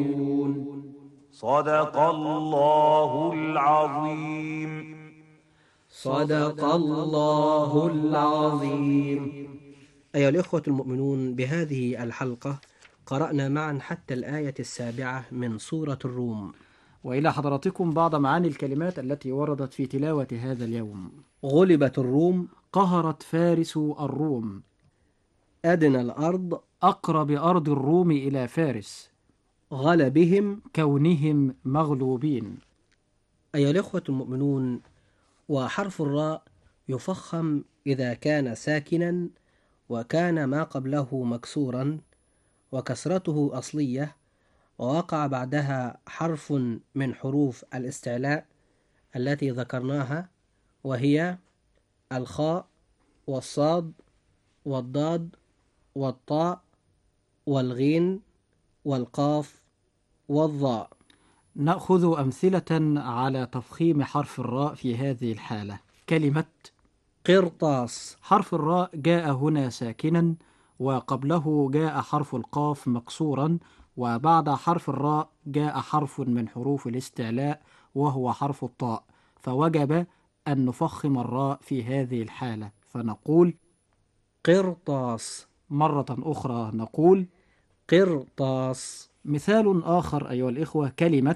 صدق الله العظيم. صدق الله العظيم. أيها الإخوة المؤمنون، بهذه الحلقة قرأنا معا حتى الآية 7 من سورة الروم. وإلى حضراتكم بعض معاني الكلمات التي وردت في تلاوة هذا اليوم. غلبت الروم، قهرت فارس الروم. أدنى الأرض، أقرب أرض الروم إلى فارس. غلبهم، كونهم مغلوبين. أيها الإخوة المؤمنون، وحرف الراء يفخم إذا كان ساكنا وكان ما قبله مكسورا وكسرته أصلية ووقع بعدها حرف من حروف الاستعلاء التي ذكرناها، وهي الخاء والصاد والضاد والطاء والغين والقاف والظاء. نأخذ أمثلة على تفخيم حرف الراء في هذه الحالة. كلمة قرطاس، حرف الراء جاء هنا ساكنا، وقبله جاء حرف القاف مكسورا، وبعد حرف الراء جاء حرف من حروف الاستعلاء وهو حرف الطاء، فوجب أن نفخم الراء في هذه الحالة، فنقول قرطاس. مرة أخرى نقول قرطاس. مثال آخر أيها الإخوة، كلمة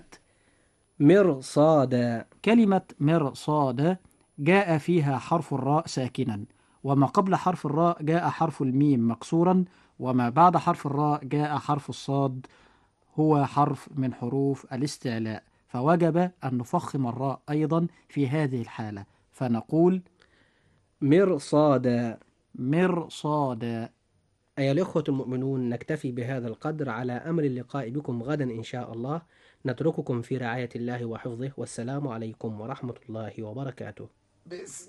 مرصادا. كلمة مرصاد جاء فيها حرف الراء ساكنا، وما قبل حرف الراء جاء حرف الميم مكسورا، وما بعد حرف الراء جاء حرف الصاد هو حرف من حروف الاستعلاء، فوجب أن نفخم الراء أيضا في هذه الحالة، فنقول مرصادا. مرصادا. أيها الإخوة المؤمنون، نكتفي بهذا القدر على أمل اللقاء بكم غدا إن شاء الله. نترككم في رعاية الله وحفظه، والسلام عليكم ورحمة الله وبركاته.